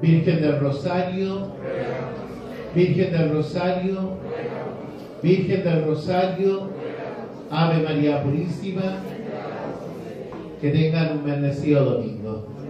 Virgen del Rosario, Virgen del Rosario, Virgen del Rosario, Ave María Purísima. Que tengan un bendecido domingo.